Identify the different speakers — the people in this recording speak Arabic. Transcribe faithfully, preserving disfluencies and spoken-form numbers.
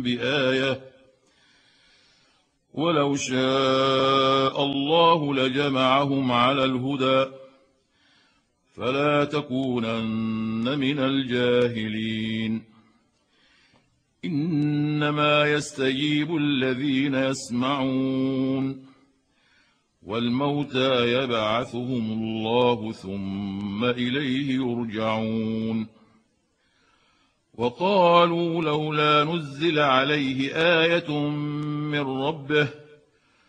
Speaker 1: بآية ولو شاء الله لجمعهم على الهدى فلا تكونن من الجاهلين إنما يستجيب الذين يسمعون والموتى يبعثهم الله ثم إليه يرجعون وقالوا لولا نزل عليه آية من ربه